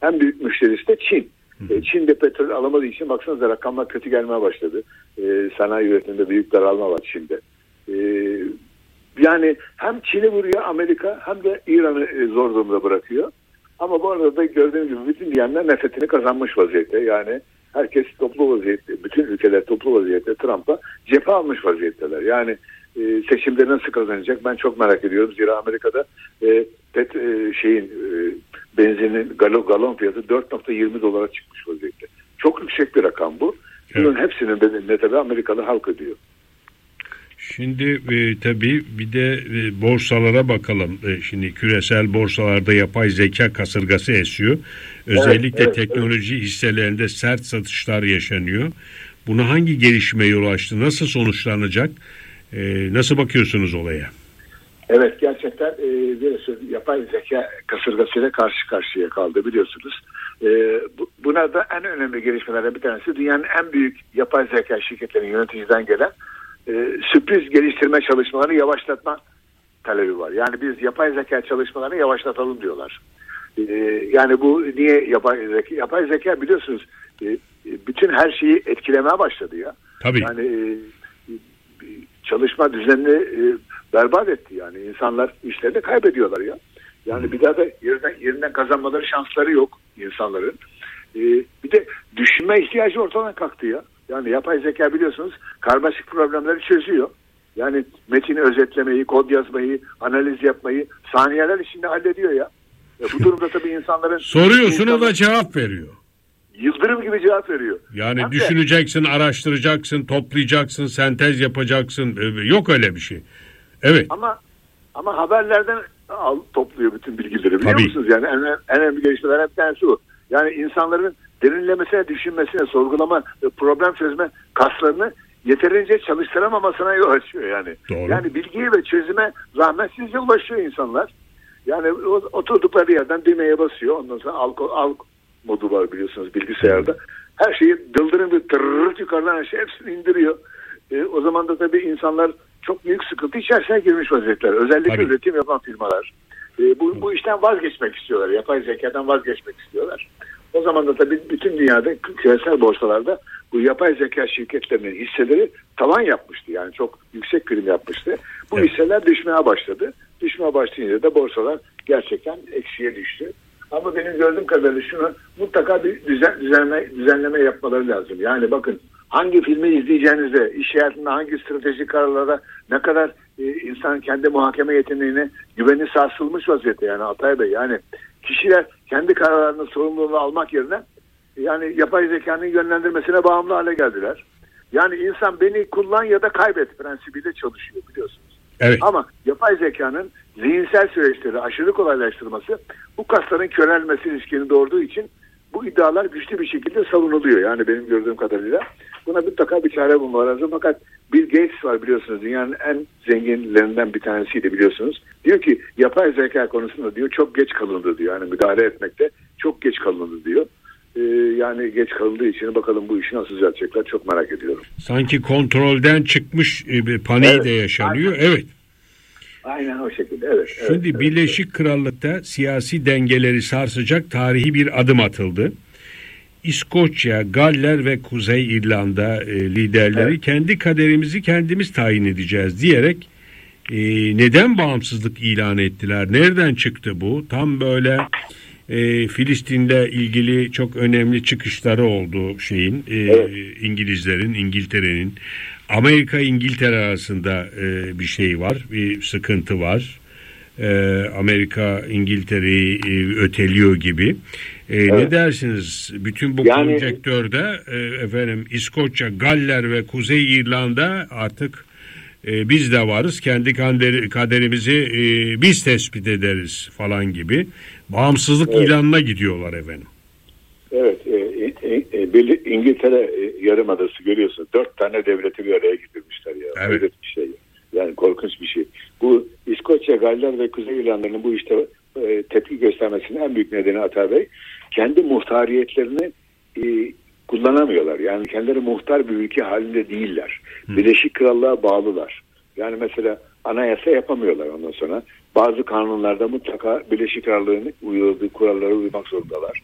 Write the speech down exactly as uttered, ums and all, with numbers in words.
en büyük müşterisi de Çin. E, Çin de petrol alamadığı için baksanıza rakamlar kötü gelmeye başladı. E, sanayi üretiminde büyük daralma var Çin'de. E, yani hem Çin'i vuruyor Amerika hem de İran'ı e, zor durumda bırakıyor. Ama bu arada da gördüğünüz gibi bütün diyenler nefretini kazanmış vaziyette. Yani herkes toplu vaziyette, bütün ülkeler toplu vaziyette Trump'a cephe almış vaziyetteler. Yani e, seçimleri nasıl kazanacak ben çok merak ediyorum. Zira Amerika'da e, pet, e, şeyin e, benzinin galon, galon fiyatı dört nokta yirmi dolara çıkmış vaziyette. Çok yüksek bir rakam bu. Bunun evet. hepsinin bedelini tabii Amerikalı halk ödüyor. Şimdi e, tabii bir de e, borsalara bakalım. E, şimdi küresel borsalarda yapay zeka kasırgası esiyor. Özellikle evet, evet, teknoloji evet. hisselerinde sert satışlar yaşanıyor. Buna hangi gelişme yol açtı? Nasıl sonuçlanacak? E, nasıl bakıyorsunuz olaya? Evet gerçekten e, biliyorsunuz yapay zeka kasırgasıyla karşı karşıya kaldı biliyorsunuz. E, bu, buna da en önemli gelişmelerden bir tanesi dünyanın en büyük yapay zeka şirketlerinin yöneticiden gelen e, sürpriz geliştirme çalışmalarını yavaşlatma talebi var. Yani biz yapay zeka çalışmalarını yavaşlatalım diyorlar. E, yani bu niye yapay zeka? Yapay zeka biliyorsunuz e, bütün her şeyi etkilemeye başladı ya. Tabii. Yani e, çalışma düzenini e, berbat etti yani. İnsanlar işlerini kaybediyorlar ya. Yani hmm. bir daha da yerinden, yerinden kazanmaları şansları yok insanların. Ee, bir de düşünme ihtiyacı ortadan kalktı ya. Yani yapay zeka biliyorsunuz karmaşık problemleri çözüyor. Yani metini özetlemeyi, kod yazmayı, analiz yapmayı saniyeler içinde hallediyor ya. E bu durumda tabii insanların... Soruyorsun insanlar, o da cevap veriyor. Yıldırım gibi cevap veriyor. Yani Hem düşüneceksin, de, araştıracaksın, toplayacaksın, sentez yapacaksın. Yok öyle bir şey. Evet. Ama ama haberlerden al, topluyor bütün bilgileri biliyor Tabii. musunuz? Yani en, en önemli gelişmelerden bir tanesi o. Yani insanların derinlemesine, düşünmesine, sorgulama, problem çözme kaslarını yeterince çalıştıramamasına yol açıyor yani. Doğru. Yani bilgiye ve çözüme zahmetsizce ulaşıyor insanlar. Yani oturdukları yerden düğmeye basıyor. Ondan sonra al, al modu var biliyorsunuz bilgisayarda. Her şeyi dıldırın bir tırırırt yukarıdan aşağı hepsini indiriyor. E, o zaman da tabii insanlar çok büyük sıkıntı içerisine girmiş vaziyetler. Özellikle tabii. üretim yapan firmalar. E, bu, bu işten vazgeçmek istiyorlar. Yapay zekadan vazgeçmek istiyorlar. O zaman da tabii bütün dünyada küresel borsalarda bu yapay zeka şirketlerinin hisseleri tavan yapmıştı. Yani çok yüksek prim yapmıştı. Bu evet. hisseler düşmeye başladı. Düşmeye başlayınca da borsalar gerçekten eksiye düştü. Ama benim gördüğüm kadarıyla şunu mutlaka bir düzen, düzenleme, düzenleme yapmaları lazım. Yani bakın hangi filmi izleyeceğinizde, iş hayatında hangi stratejik kararlara ne kadar e, insan kendi muhakeme yeteneğine güveni sarsılmış vaziyette yani Altay Bey. Yani kişiler kendi kararlarını sorumluluğunu almak yerine yani yapay zekanın yönlendirmesine bağımlı hale geldiler. Yani insan beni kullan ya da kaybet prensibiyle çalışıyor biliyorsunuz. Evet. Ama yapay zekanın zihinsel süreçleri aşırı kolaylaştırması bu kasların körelmesi riskini doğurduğu için bu iddialar güçlü bir şekilde savunuluyor. Yani benim gördüğüm kadarıyla buna mutlaka bir çare bulmaları lazım. Fakat Bill Gates var biliyorsunuz dünyanın en zenginlerinden bir tanesiydi biliyorsunuz. Diyor ki yapay zeka konusunda diyor çok geç kalındı diyor. Yani müdahale etmekte çok geç kalındı diyor. Ee, yani geç kalındığı için bakalım bu işi nasıl düzeltecekler çok merak ediyorum. Sanki kontrolden çıkmış bir paniği evet, de yaşanıyor. Aynen. Evet. Aynen o şekilde. Evet. Şimdi evet, Birleşik evet. Krallık'ta siyasi dengeleri sarsacak tarihi bir adım atıldı. İskoçya, Galler ve Kuzey İrlanda e, liderleri evet. kendi kaderimizi kendimiz tayin edeceğiz diyerek e, neden bağımsızlık ilan ettiler? Nereden çıktı bu? Tam böyle e, Filistin'le ilgili çok önemli çıkışları oldu şeyin e, evet. İngilizlerin, İngiltere'nin. Amerika İngiltere arasında e, bir şey var, bir sıkıntı var. E, Amerika İngiltere'yi e, öteliyor gibi. E, evet. Ne dersiniz? Bütün bu yani, konjektörde e, efendim İskoçya, Galler ve Kuzey İrlanda artık e, biz de varız. Kendi kader, kaderimizi e, biz tespit ederiz falan gibi. Bağımsızlık evet. ilanına gidiyorlar efendim. Evet. E, e, e, İngiltere e, yarımadası görüyorsun. Dört tane devleti bir araya getirmişler ya. Evet. Öyle bir şey. Yani korkunç bir şey. Bu İskoçya, Galler ve Kuzey İrlanda'nın bu işte e, tepki göstermesinin en büyük nedeni Atay Bey, kendi muhtariyetlerini e, kullanamıyorlar. Yani kendileri muhtar bir ülke halinde değiller. Hı. Birleşik Krallığa bağlılar. Yani mesela anayasa yapamıyorlar ondan sonra. Bazı kanunlarda mutlaka Birleşik Krallığı'nın uyguladığı kurallara uymak zorundalar.